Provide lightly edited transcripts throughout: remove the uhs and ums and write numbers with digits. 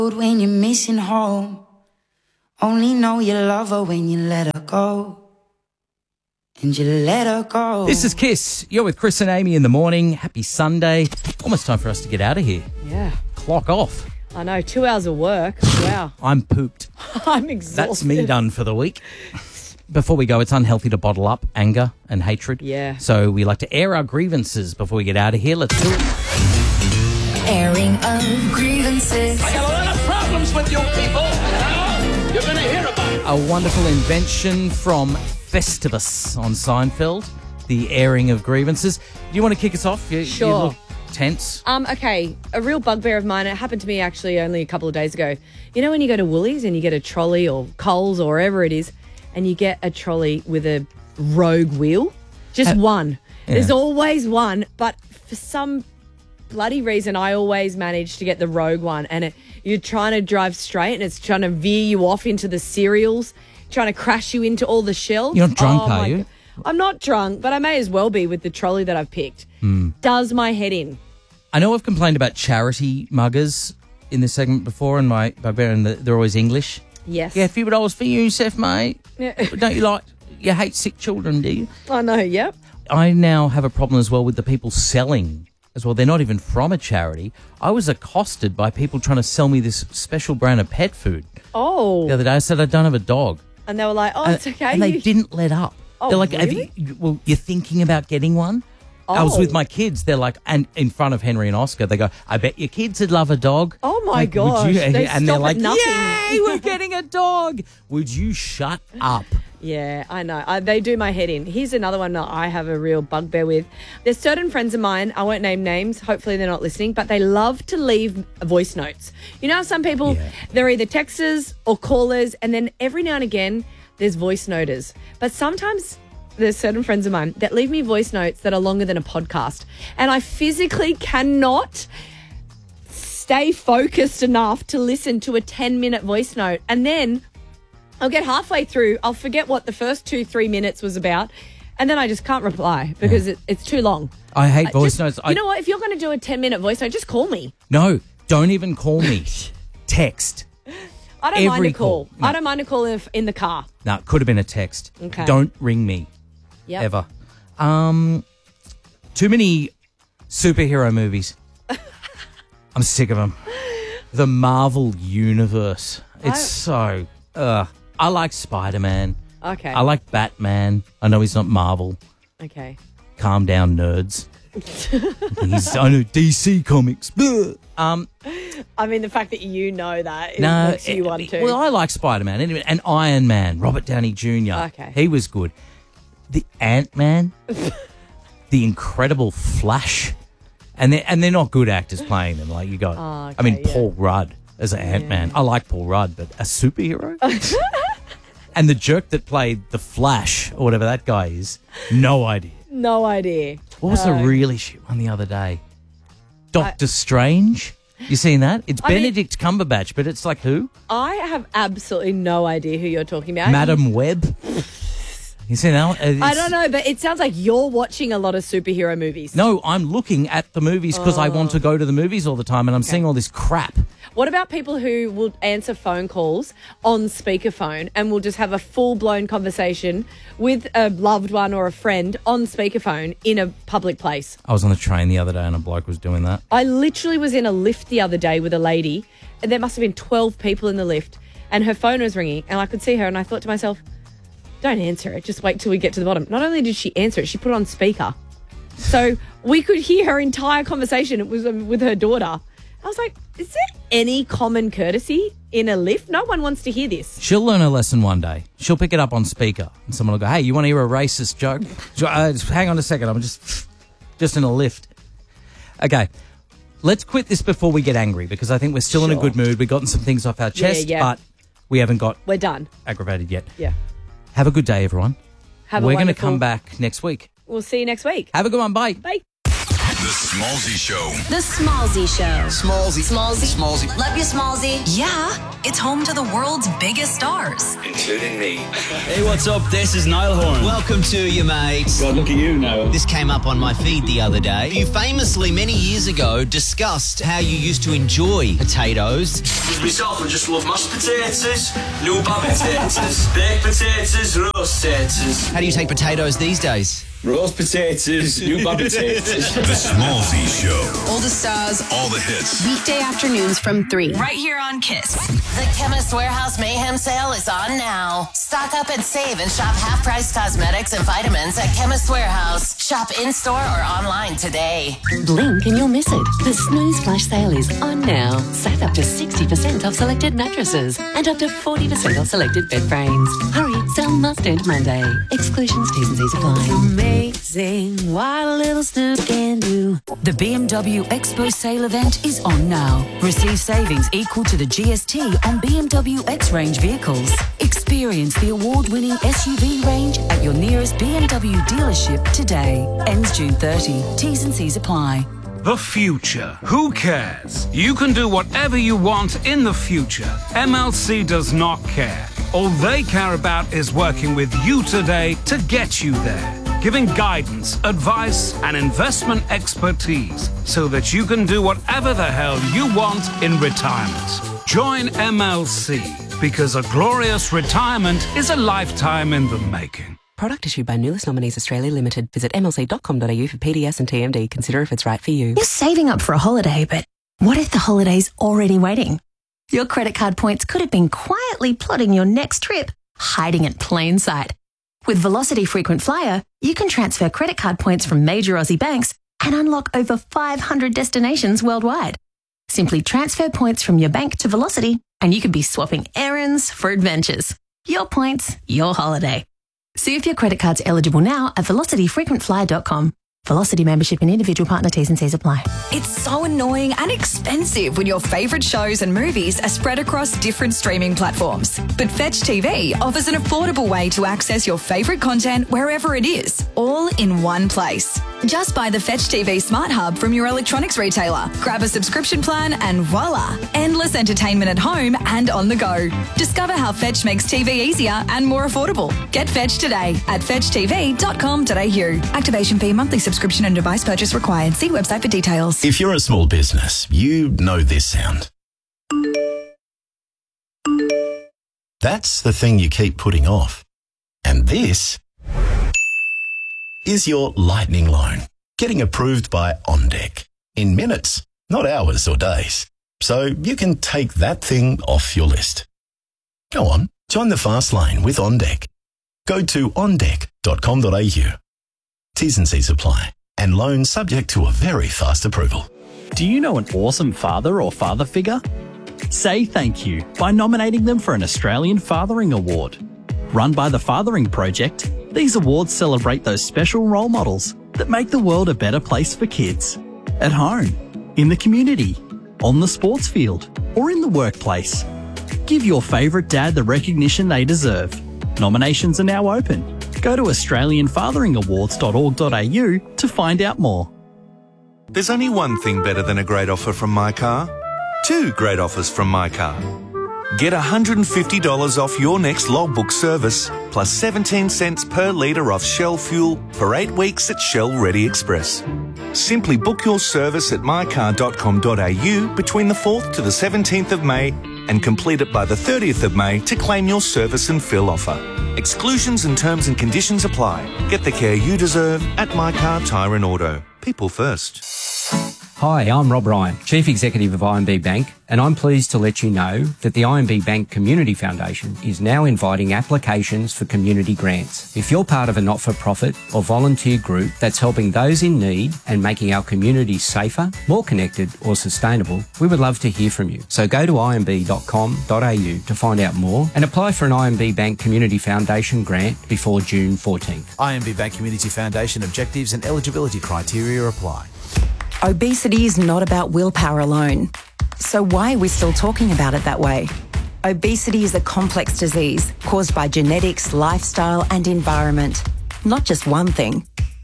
When you're missing home, only know you love her when you let her go. And you let her go. This is Kiss. You're with Chris and Amy in the morning. Happy Sunday. Almost time for us to get out of here. Yeah. Clock off. I know, 2 hours of work. Wow. I'm pooped. I'm exhausted. That's me done for the week. Before we go, it's unhealthy to bottle up anger and hatred. Yeah. So we like to air our grievances before we get out of here. Let's do it. Airing of grievances. I got a lot of problems with you people. You're going to hear about it. A wonderful invention from Festivus on Seinfeld, the airing of grievances. Do you want to kick us off? You look tense. Okay, a real bugbear of mine, it happened to me actually only a couple of days ago. You know when you go to Woolies and you get a trolley or Coles or wherever it is, and you get a trolley with a rogue wheel? Just one. Yeah. There's always one, but for some bloody reason I always manage to get the rogue one, and you're trying to drive straight and it's trying to veer you off into the cereals, trying to crash you into all the shelves. You're not drunk, are you? God. I'm not drunk, but I may as well be with the trolley that I've picked. Does my head in. I know I've complained about charity muggers in this segment before, and my bugbear, and they're always English. Yes. Yeah, a few dollars for you, Seth, mate. Yeah. Don't you hate sick children, do you? I know, yep. I now have a problem as well with the people selling as well. They're not even from a charity. I was accosted by people trying to sell me this special brand of pet food. Oh. The other day I said I don't have a dog. And they were like, oh, it's okay. And they didn't let up. Oh, they're like, really? you're thinking about getting one? I was Oh. with my kids. They're like, and in front of Henry and Oscar, they go, I bet your kids would love a dog. Oh, my Like, would gosh. you? They And they're stop like, at nothing. yay, we're getting a dog. Would you shut up? Yeah, I know. They do my head in. Here's another one that I have a real bugbear with. There's certain friends of mine, I won't name names, hopefully they're not listening, but they love to leave voice notes. You know how some people, they're either texters or callers, and then every now and again, there's voice noters. But sometimes there's certain friends of mine that leave me voice notes that are longer than a podcast. And I physically cannot stay focused enough to listen to a 10-minute voice note. And then I'll get halfway through, I'll forget what the first 2-3 minutes was about, and then I just can't reply because it's too long. I hate voice notes. You know what? If you're going to do a 10-minute voice note, just call me. No, don't even call me. Text. I don't mind a Every call. call. No. I don't mind a call in the car. No, it could have been a text. Okay. Don't ring me. Yep. Ever. Too many superhero movies. I'm sick of them. The Marvel Universe. It's I like Spider-Man. Okay. I like Batman. I know he's not Marvel. Okay. Calm down, nerds. I know DC Comics. I mean, the fact that you know that makes you one too. Well, I like Spider-Man anyway, and Iron Man, Robert Downey Jr. Okay. He was good. The Ant-Man, the Incredible Flash, and they're not good actors playing them. Like you got, Oh, I mean, okay, yeah. Paul Rudd as an Ant-Man. I like Paul Rudd, but a superhero. And the jerk that played the Flash or whatever that guy is, no idea. No idea. What was the really shit one the other day? Doctor Strange. You seen that? It's Benedict Cumberbatch, but it's like who? I have absolutely no idea who you're talking about. Madam Web. You seen that? I don't know, but it sounds like you're watching a lot of superhero movies. No, I'm looking at the movies because I want to go to the movies all the time, and I'm seeing all this crap. What about people who will answer phone calls on speakerphone and will just have a full-blown conversation with a loved one or a friend on speakerphone in a public place? I was on the train the other day and a bloke was doing that. I literally was in a lift the other day with a lady, and there must have been 12 people in the lift, and her phone was ringing, and I could see her, and I thought to myself, don't answer it, just wait till we get to the bottom. Not only did she answer it, she put it on speaker. So we could hear her entire conversation. It was with her daughter. I was like, is there any common courtesy in a lift? No one wants to hear this. She'll learn a lesson one day. She'll pick it up on speaker and someone will go, hey, you want to hear a racist joke? Hang on a second, I'm just in a lift. Okay, let's quit this before we get angry because I think we're still in a good mood. We've gotten some things off our chest, but we haven't got We're done. aggravated yet. Yeah. Have a good day, everyone. Have We're a going to wonderful... come back next week. We'll see you next week. Have a good one. Bye. Bye. The Smallzy Show. The Smallzy Show. Smallzy. Love you, Smallzy. Yeah, it's home to the world's biggest stars. Including me. Hey, what's up? This is Niall Horan. Welcome to you, mate. God, look at you now. This came up on my feed the other day. You famously, many years ago, discussed how you used to enjoy potatoes. Myself, I just love mashed potatoes, new bag potatoes, baked potatoes, roast potatoes. How do you take potatoes these days? Roast potatoes, new bag potatoes. The Smallzy Show. All the stars. All the hits. Weekday afternoons from 3. Right here on KISS. The Chemist Warehouse Mayhem Sale is on now. Stock up and save and shop half-price cosmetics and vitamins at Chemist Warehouse. Shop in-store or online today. Blink and you'll miss it. The Snooze Flash Sale is on now. Save up to 60% off selected mattresses and up to 40% off selected bed frames. Hurry, sale must end Monday. Exclusions, T's and C's apply. Amazing what a little Snoop can do. The BMW Expo Sale event is on now. Receive savings equal to the GST on BMW X-Range vehicles. Experience the award-winning SUV range at your nearest BMW dealership today. Ends June 30. T's and C's apply. The future. Who cares? You can do whatever you want in the future. MLC does not care. All they care about is working with you today to get you there. Giving guidance, advice, and investment expertise so that you can do whatever the hell you want in retirement. Join MLC because a glorious retirement is a lifetime in the making. Product issued by Nulis Nominees Australia Limited. Visit mlc.com.au for PDS and TMD. Consider if it's right for you. You're saving up for a holiday, but what if the holiday's already waiting? Your credit card points could have been quietly plotting your next trip, hiding in plain sight. With Velocity Frequent Flyer, you can transfer credit card points from major Aussie banks and unlock over 500 destinations worldwide. Simply transfer points from your bank to Velocity and you could be swapping errands for adventures. Your points, your holiday. See if your credit card's eligible now at velocityfrequentflyer.com. Velocity membership and individual partner T's and C's apply. It's so annoying and expensive when your favourite shows and movies are spread across different streaming platforms. But Fetch TV offers an affordable way to access your favourite content wherever it is, all in one place. Just buy the Fetch TV Smart Hub from your electronics retailer, grab a subscription plan and voila, endless entertainment at home and on the go. Discover how Fetch makes TV easier and more affordable. Get Fetch today at fetchtv.com.au. Activation fee, monthly subscription and device purchase required. See website for details. If you're a small business, you know this sound. That's the thing you keep putting off. And this is your lightning loan, getting approved by OnDeck in minutes, not hours or days. So you can take that thing off your list. Go on, join the fast lane with OnDeck. Go to ondeck.com.au. T's and C's apply, and loan subject to a very fast approval. Do you know an awesome father or father figure? Say thank you by nominating them for an Australian Fathering Award. Run by the Fathering Project, these awards celebrate those special role models that make the world a better place for kids. At home, in the community, on the sports field, or in the workplace. Give your favourite dad the recognition they deserve. Nominations are now open. Go to australianfatheringawards.org.au to find out more. There's only one thing better than a great offer from My Car. Two great offers from My Car. Get $150 off your next logbook service, plus 17 cents per litre off Shell fuel for 8 weeks at Shell Ready Express. Simply book your service at mycar.com.au between the 4th to the 17th of May and complete it by the 30th of May to claim your service and fill offer. Exclusions and terms and conditions apply. Get the care you deserve at My Car Tyre and Auto. People first. Hi, I'm Rob Ryan, Chief Executive of IMB Bank, and I'm pleased to let you know that the IMB Bank Community Foundation is now inviting applications for community grants. If you're part of a not-for-profit or volunteer group that's helping those in need and making our communities safer, more connected or sustainable, we would love to hear from you. So go to imb.com.au to find out more and apply for an IMB Bank Community Foundation grant before June 14th. IMB Bank Community Foundation objectives and eligibility criteria apply. Obesity is not about willpower alone. So why are we still talking about it that way? Obesity is a complex disease caused by genetics, lifestyle and environment. Not just one thing.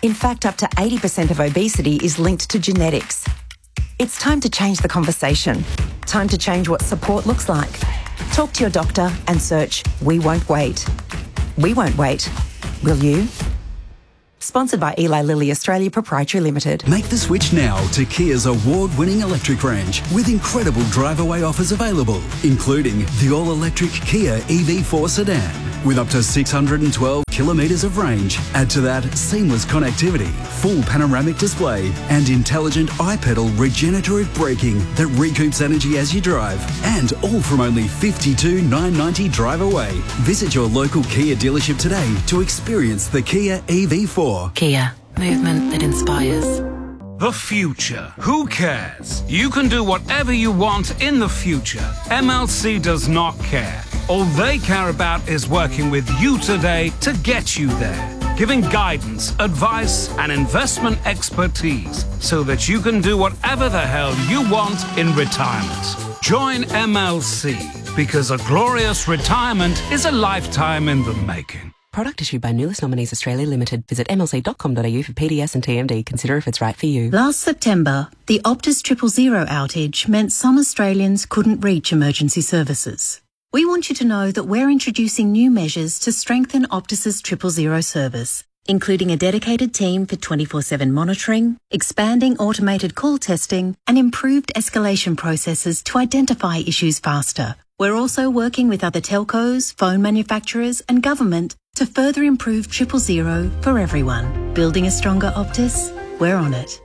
In fact, up to 80% of obesity is linked to genetics. It's time to change the conversation. Time to change what support looks like. Talk to your doctor and search We Won't Wait. We won't wait. Will you? Sponsored by Eli Lilly Australia Proprietary Limited. Make the switch now to Kia's award-winning electric range with incredible drive-away offers available, including the all-electric Kia EV4 sedan with up to 612 kilometres of range. Add to that seamless connectivity, full panoramic display and intelligent iPedal regenerative braking that recoups energy as you drive. And all from only $52,990 drive away. Visit your local Kia dealership today to experience the Kia EV4. Kia, movement that inspires. The future. Who cares? You can do whatever you want in the future. MLC does not care. All they care about is working with you today to get you there. Giving guidance, advice, and investment expertise so that you can do whatever the hell you want in retirement. Join MLC because a glorious retirement is a lifetime in the making. Product issued by Nulis Nominees Australia Limited. Visit mlc.com.au for PDS and TMD. Consider if it's right for you. Last September, the Optus 000 outage meant some Australians couldn't reach emergency services. We want you to know that we're introducing new measures to strengthen Optus's 000 service, including a dedicated team for 24/7 monitoring, expanding automated call testing, and improved escalation processes to identify issues faster. We're also working with other telcos, phone manufacturers, and government to further improve 000 for everyone. Building a stronger Optus? We're on it.